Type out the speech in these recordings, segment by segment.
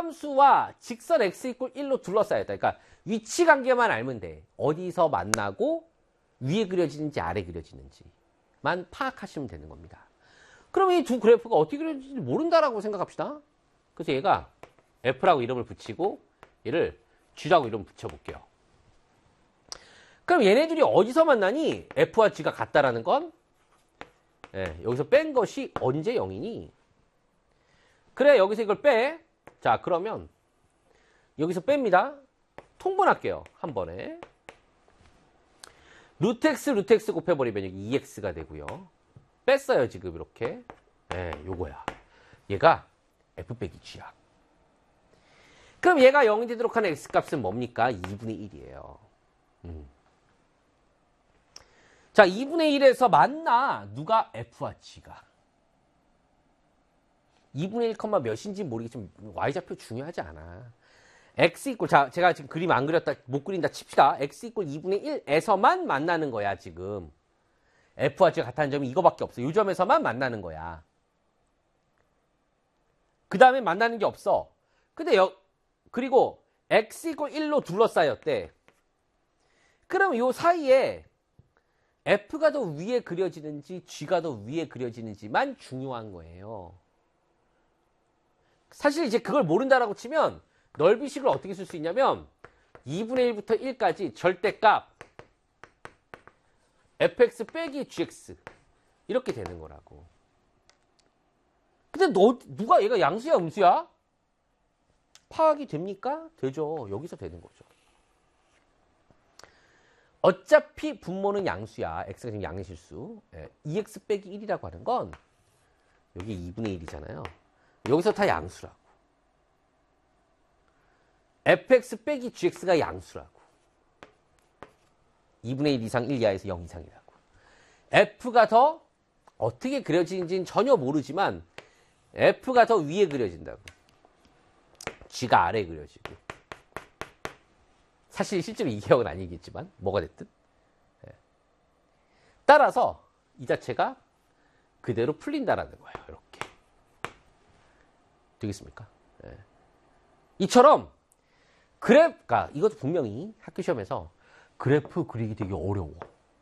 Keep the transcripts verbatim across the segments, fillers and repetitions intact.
함수와 직선 x 이퀄 일로 둘러싸였다. 그러니까 위치 관계만 알면 돼. 어디서 만나고 위에 그려지는지 아래 그려지는지만 파악하시면 되는 겁니다. 그럼 이 두 그래프가 어떻게 그려지는지 모른다라고 생각합시다. 그래서 얘가 F라고 이름을 붙이고 얘를 G라고 이름을 붙여볼게요. 그럼 얘네들이 어디서 만나니? F와 G가 같다라는 건 예, 여기서 뺀 것이 언제 영이니? 그래, 여기서 이걸 빼. 자, 그러면 여기서 뺍니다. 통분할게요. 한 번에. 루트 x, 루트 x 곱해버리면 여기 이 엑스가 되고요. 뺐어요, 지금 이렇게. 예, 요거야. 얘가 F 빼기 G야. 그럼 얘가 영이 되도록 하는 x값은 뭡니까? 이분의 일이에요. 음. 자, 이분의 일에서 만나. 누가? F와 G가. 이분의 일, 몇인지 모르겠지만 y좌표 중요하지 않아. x 이퀄, 자, 제가 지금 그림 안 그렸다, 못 그린다 칩시다. x 이퀄 이분의 일에서만 만나는 거야, 지금. F와 G가 같다는 점이 이거밖에 없어. 이 점에서만 만나는 거야. 그 다음에 만나는 게 없어. 근데 여, 그리고 x 이퀄 일로 둘러싸였대. 그럼 요 사이에 F가 더 위에 그려지는지 G가 더 위에 그려지는지만 중요한 거예요. 사실 이제 그걸 모른다라고 치면 넓이식을 어떻게 쓸 수 있냐면 이분의 일부터 일까지 절대값 에프엑스 빼기 지엑스 이렇게 되는 거라고. 근데 너 누가 얘가 양수야 음수야? 파악이 됩니까? 되죠. 여기서 되는 거죠. 어차피 분모는 양수야. x가 지금 양의 실수. 예, 이 엑스 빼기 일이라고 하는 건 여기 이분의 일이잖아요. 여기서 다 양수라고. 에프엑스 빼기 지엑스가 양수라고. 이분의 일 이상 일 이하에서 영 이상이라고. F가 더 어떻게 그려지는지는 전혀 모르지만 F가 더 위에 그려진다고. G가 아래에 그려지고. 사실 실제로 이 기억은 아니겠지만 뭐가 됐든. 예. 따라서 이 자체가 그대로 풀린다라는 거예요. 이렇게. 되겠습니까? 예. 이처럼 그래프가 이것도 분명히 학교 시험에서 그래프 그리기 되게 어려워.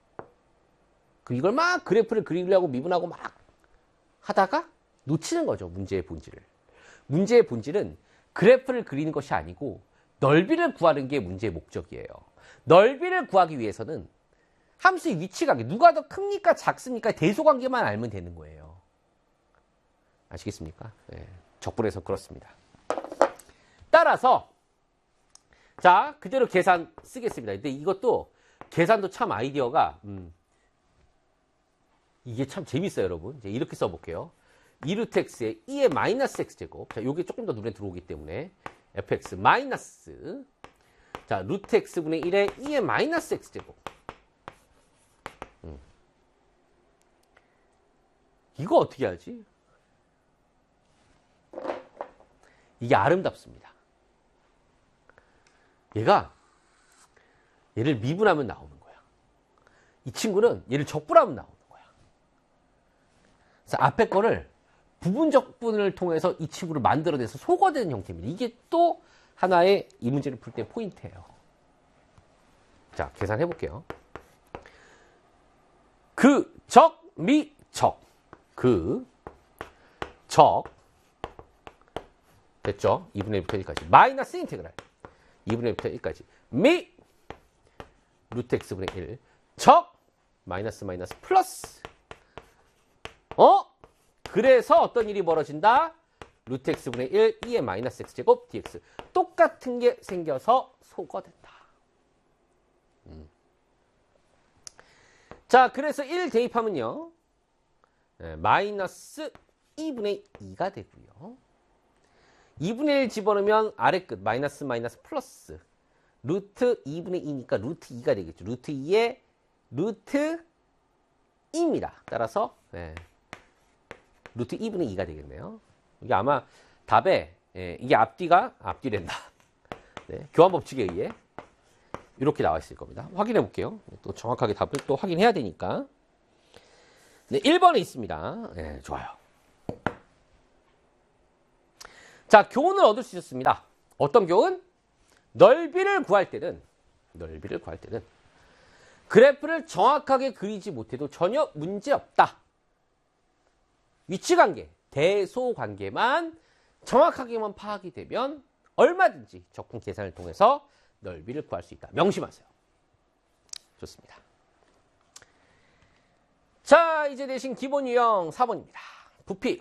이걸 막 그래프를 그리려고 미분하고 막 하다가 놓치는 거죠. 문제의 본질을. 문제의 본질은 그래프를 그리는 것이 아니고 넓이를 구하는 게 문제의 목적이에요. 넓이를 구하기 위해서는 함수의 위치관계, 누가 더 큽니까 작습니까 대소관계만 알면 되는 거예요. 아시겠습니까? 네, 적분해서 그렇습니다. 따라서 자 그대로 계산 쓰겠습니다. 근데 이것도 계산도 참 아이디어가 음, 이게 참 재밌어요, 여러분. 이제 이렇게 써볼게요. 이 루트 x에 이의 마이너스 x제곱. 자, 요게 조금 더 눈에 들어오기 때문에 fx 마이너스 자 루트 x분의 일에 이의 마이너스 x제곱. 음. 이거 어떻게 하지? 이게 아름답습니다. 얘가 얘를 미분하면 나오는 거야. 이 친구는 얘를 적분하면 나오는 거야. 그래서 앞에 거를 부분적분을 통해서 이 친구를 만들어내서 소거되는 형태입니다. 이게 또 하나의 이 문제를 풀 때 포인트예요. 자, 계산해 볼게요. 그, 적, 미, 적. 그, 적. 됐죠? 이분의 일부터 일까지. 마이너스 인테그랄. 이분의 일부터 일까지. 미, 루트 x분의 일. 적, 마이너스 마이너스 플러스. 어? 그래서 어떤 일이 벌어진다? 루트 x분의 일, 이의 마이너스 x제곱 dx. 똑같은 게 생겨서 소거된다. 음. 자, 그래서 일 대입하면요. 네, 마이너스 이분의 이가 되고요. 이분의 일 집어넣으면 아래 끝 마이너스 마이너스 플러스 루트 이분의 이니까 루트 이가 되겠죠. 루트 이의 루트 이입니다. 따라서 네. 루트 이분의 이가 되겠네요. 이게 아마 답에 예, 이게 앞뒤가 앞뒤랜다. 네, 교환 법칙에 의해 이렇게 나와 있을 겁니다. 확인해 볼게요. 또 정확하게 답을 또 확인해야 되니까. 네, 일 번에 있습니다. 네, 좋아요. 자, 교훈을 얻을 수 있었습니다. 어떤 교훈? 넓이를 구할 때는, 넓이를 구할 때는 그래프를 정확하게 그리지 못해도 전혀 문제없다. 위치관계, 대소관계만 정확하게만 파악이 되면 얼마든지 적분 계산을 통해서 넓이를 구할 수 있다. 명심하세요. 좋습니다. 자, 이제 내신 기본 유형 사 번입니다. 부피.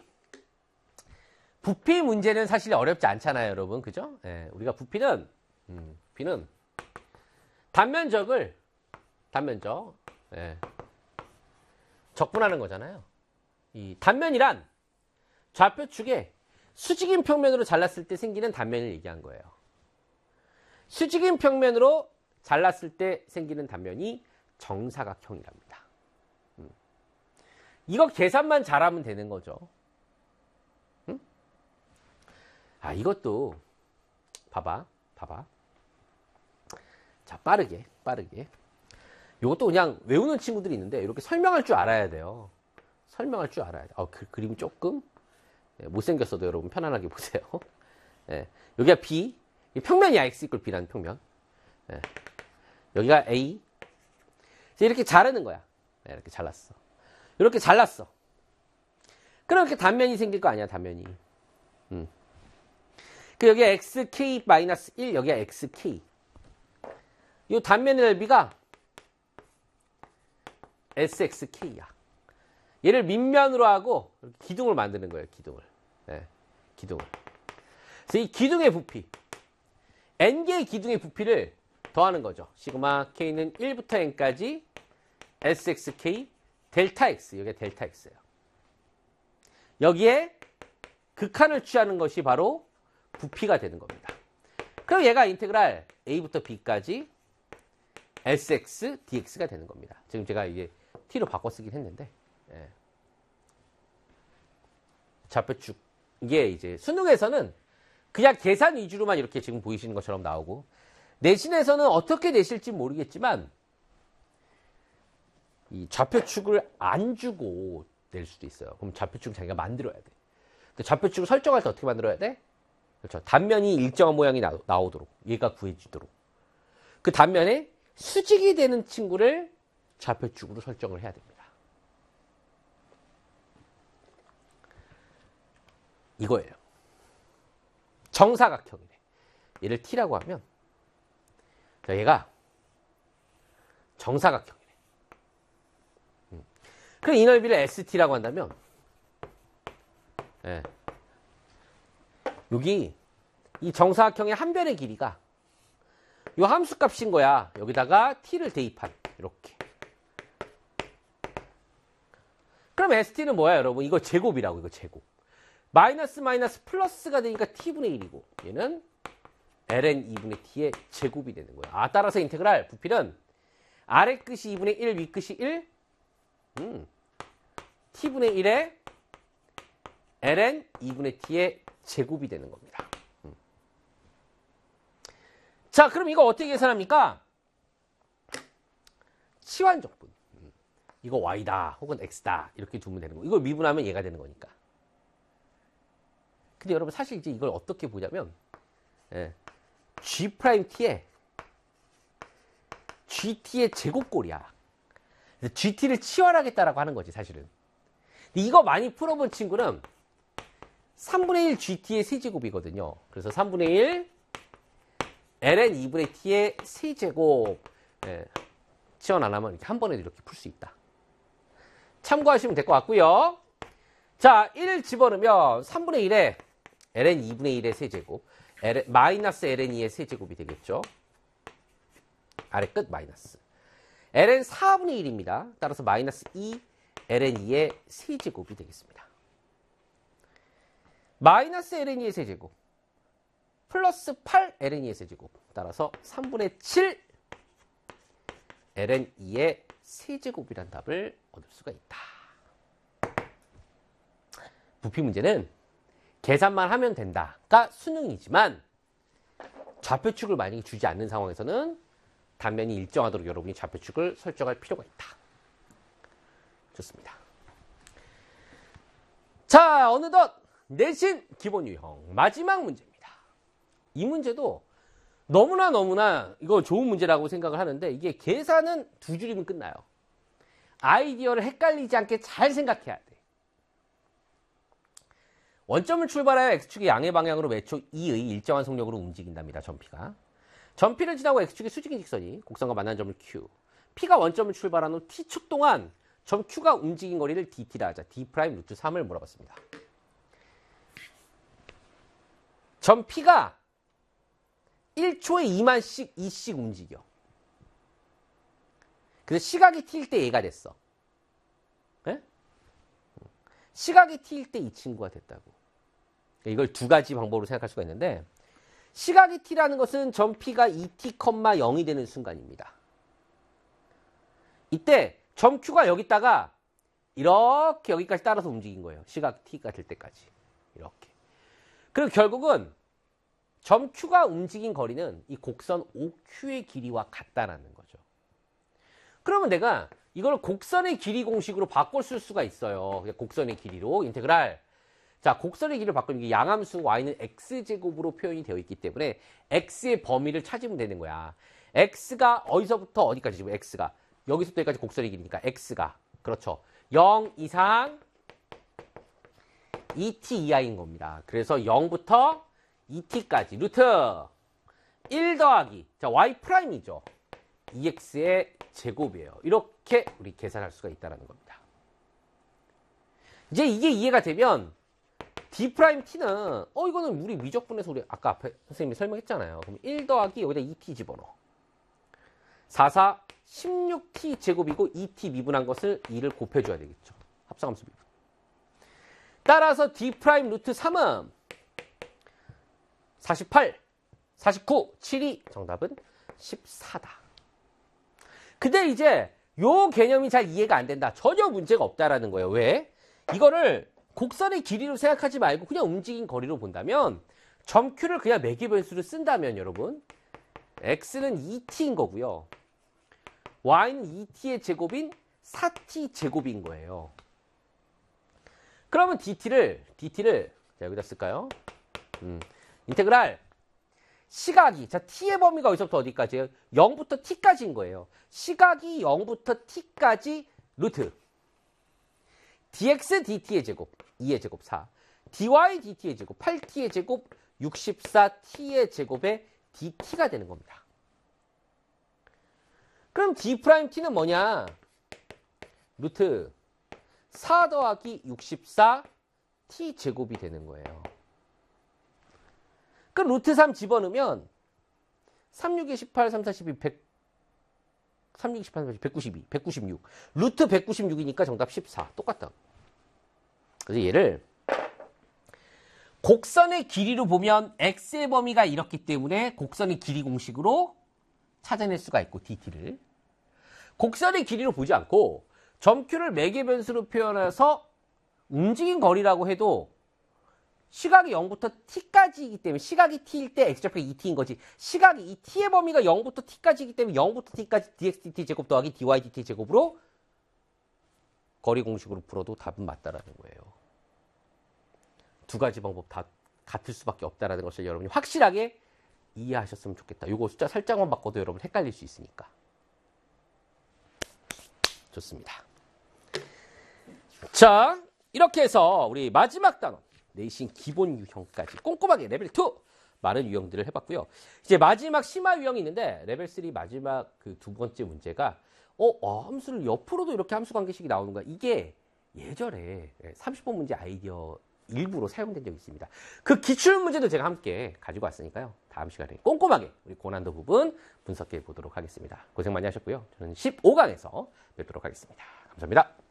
부피 문제는 사실 어렵지 않잖아요, 여러분. 그죠? 예, 우리가 부피는, 음, 부피는 단면적을, 단면적, 예, 적분하는 거잖아요. 이 단면이란 좌표축에 수직인 평면으로 잘랐을 때 생기는 단면을 얘기한 거예요. 수직인 평면으로 잘랐을 때 생기는 단면이 정사각형이랍니다. 음. 이거 계산만 잘하면 되는 거죠. 음? 아, 이것도 봐봐, 봐봐. 자, 빠르게, 빠르게. 이것도 그냥 외우는 친구들이 있는데 이렇게 설명할 줄 알아야 돼요. 설명할 줄 알아야 돼. 어, 그 그림이 조금 네, 못생겼어도 여러분 편안하게 보세요. 네, 여기가 B, 평면이야. X 이퀄 B라는 평면. 네, 여기가 A. 이렇게 자르는 거야. 네, 이렇게 잘랐어. 이렇게 잘랐어. 그럼 이렇게 단면이 생길 거 아니야, 단면이. 음. 그 여기가 엑스케이 마이너스 일, 여기가 엑스케이. 이 단면의 넓이가 에스엑스케이야. 얘를 밑면으로 하고 기둥을 만드는 거예요. 기둥을. 네, 기둥을. 그래서 이 기둥의 부피, n개의 기둥의 부피를 더하는 거죠. 시그마 k는 일부터 n까지 에스엑스케이 델타 x. 여기가 델타 x예요. 여기에 극한을 취하는 것이 바로 부피가 되는 겁니다. 그럼 얘가 인테그랄 a부터 b까지 에스엑스 디엑스가 되는 겁니다. 지금 제가 이게 t로 바꿔 쓰긴 했는데, 예. 좌표축. 이게 이제 수능에서는 그냥 계산 위주로만 이렇게 지금 보이시는 것처럼 나오고, 내신에서는 어떻게 내실지 모르겠지만, 이 좌표축을 안 주고 낼 수도 있어요. 그럼 좌표축을 자기가 만들어야 돼. 근데 좌표축을 설정할 때 어떻게 만들어야 돼? 그렇죠. 단면이 일정한 모양이 나, 나오도록, 얘가 구해지도록. 그 단면에 수직이 되는 친구를 좌표축으로 설정을 해야 됩니다. 이거예요. 정사각형이래. 얘를 T라고 하면, 얘가 정사각형이래. 음. 그럼 이 넓이를 에스티라고 한다면, 예. 여기 이 정사각형의 한 변의 길이가 이 함수값인 거야. 여기다가 t를 대입한 이렇게. 그럼 에스티는 뭐야, 여러분? 이거 제곱이라고. 이거 제곱. 마이너스 마이너스 플러스가 되니까 t분의 일이고 얘는 엘엔 이분의 t의 제곱이 되는 거야. 아, 따라서 인테그랄 부피는 아래 끝이 이분의 일, 위 끝이 일. 음. t분의 일에 엘엔 이분의 t의 제곱이 되는 겁니다. 음. 자, 그럼 이거 어떻게 계산합니까? 치환적분. 음. 이거 y다 혹은 x다 이렇게 두면 되는 거. 이걸 미분하면 얘가 되는 거니까. 근데 여러분 사실 이제 이걸 어떻게 보냐면, 예, G'T의 GT의 제곱꼴이야. 지티를 치환하겠다라고 하는 거지, 사실은. 근데 이거 많이 풀어본 친구는 삼분의 일 지티의 세제곱이거든요. 그래서 삼분의 일 엘엔 이분의 t의 세제곱. 예, 치환 안 하면 이렇게 한 번에 이렇게 풀 수 있다. 참고하시면 될 것 같고요. 자, 일 집어넣으면 삼분의 일에 엘엔 이분의 일의 세제곱, Ln, 마이너스 엘엔 이의 세제곱이 되겠죠. 아래 끝 마이너스. 엘엔 사분의 일입니다. 따라서 마이너스 이 엘엔 이의 세제곱이 되겠습니다. 마이너스 엘엔 이의 세제곱 플러스 팔 엘엔 이의 세제곱. 따라서 삼분의 칠 엘엔 이의 세제곱이란 답을 얻을 수가 있다. 부피 문제는 계산만 하면 된다가 수능이지만 좌표축을 만약에 주지 않는 상황에서는 단면이 일정하도록 여러분이 좌표축을 설정할 필요가 있다. 좋습니다. 자, 어느덧 내신 기본 유형 마지막 문제입니다. 이 문제도 너무나 너무나 이거 좋은 문제라고 생각을 하는데 이게 계산은 두 줄이면 끝나요. 아이디어를 헷갈리지 않게 잘 생각해야 돼. 원점을 출발하여 X축의 양의 방향으로 매초 이의 일정한 속력으로 움직인답니다. 점P가. 점P를 지나고 X축의 수직인 직선이 곡선과 만나는 점을 Q. P가 원점을 출발한 후 T축 동안 점 Q가 움직인 거리를 dt라 하자. D' 루트 삼을 물어봤습니다. 점 P가 일 초에 이만씩, 이씩 움직여. 그래서 시각이 t일 때 얘가 됐어. 네? 시각이 t일 때 이 친구가 됐다고. 이걸 두 가지 방법으로 생각할 수가 있는데 시각이 t라는 것은 점 P가 이 티, 영이 되는 순간입니다. 이때 점 Q가 여기다가 이렇게 여기까지 따라서 움직인 거예요. 시각 t가 될 때까지. 이렇게. 그리고 결국은 점 Q가 움직인 거리는 이 곡선 오큐의 길이와 같다라는 거죠. 그러면 내가 이걸 곡선의 길이 공식으로 바꿔 쓸 수가 있어요. 곡선의 길이로 인테그랄. 자, 곡선의 길이를 바꾸면 이게 양함수 y는 x제곱으로 표현이 되어 있기 때문에 x의 범위를 찾으면 되는 거야. x가 어디서부터 어디까지 지금 x가 여기서부터 여기까지 곡선의 길이니까 x가 그렇죠. 영 이상 이 티 이하인 겁니다. 그래서 영부터 이 티까지 루트 일 더하기 자 y 프라임이죠. 이 엑스의 제곱이에요. 이렇게 우리 계산할 수가 있다는 겁니다. 이제 이게 이해가 되면 d 프라임 t는 어 이거는 우리 미적분에서 우리 아까 앞에 선생님이 설명했잖아요. 그럼 일 더하기 여기다 이 티 집어넣어. 사, 사, 십육 티 제곱이고 이 티 미분한 것을 이를 곱해줘야 되겠죠. 합성함수 미분. 따라서 d 프라임 루트 삼은 사십팔, 사십구, 칠이 정답은 십사다. 근데 이제 요 개념이 잘 이해가 안 된다. 전혀 문제가 없다라는 거예요. 왜? 이거를 곡선의 길이로 생각하지 말고 그냥 움직인 거리로 본다면 점 Q를 그냥 매개 변수로 쓴다면 여러분 x는 이 티인 거고요. y는 이 티의 제곱인 사 티 제곱인 거예요. 그러면 dt를 dt를 자, 여기다 쓸까요? 음, 인테그랄 시각이 자 t의 범위가 어디서부터 어디까지예요? 영부터 t까지인 거예요. 시각이 영부터 t까지 루트 dx dt의 제곱 이의 제곱 사 dy dt의 제곱 팔 티의 제곱 육십사 티의 제곱에 dt가 되는 겁니다. 그럼 d'T는 뭐냐? 루트 사 더하기 육십사 티 제곱이 되는 거예요. 그럼 루트 삼 집어넣으면 삼, 육에 십팔, 삼, 사, 십이, 백, 삼, 육, 십팔, 백구십이, 백구십육. 루트 백구십육이니까 정답 십사. 똑같다. 그래서 얘를 곡선의 길이로 보면 x의 범위가 이렇기 때문에 곡선의 길이 공식으로 찾아낼 수가 있고 dt를. 곡선의 길이로 보지 않고 점 Q를 매개 변수로 표현해서 움직인 거리라고 해도 시각이 영부터 t까지이기 때문에 시각이 t일 때 x좌표가 이 티인 거지. 시각이 이 t의 범위가 영부터 t까지이기 때문에 영부터 t까지 dx dt 제곱 더하기 dy dt 제곱으로 거리 공식으로 풀어도 답은 맞다라는 거예요. 두 가지 방법 다 같을 수밖에 없다라는 것을 여러분이 확실하게 이해하셨으면 좋겠다. 이거 숫자 살짝만 바꿔도 여러분 헷갈릴 수 있으니까. 좋습니다. 자, 이렇게 해서 우리 마지막 단원 내신 기본 유형까지 꼼꼼하게 레벨 이 많은 유형들을 해봤고요. 이제 마지막 심화 유형이 있는데 레벨 삼 마지막 그 두 번째 문제가 어, 어 함수를 옆으로도 이렇게 함수 관계식이 나오는 거야. 이게 예전에 삼십 번 문제 아이디어 일부로 사용된 적이 있습니다. 그 기출 문제도 제가 함께 가지고 왔으니까요. 다음 시간에 꼼꼼하게 우리 고난도 부분 분석해 보도록 하겠습니다. 고생 많이 하셨고요. 저는 십오 강에서 뵙도록 하겠습니다. 감사합니다.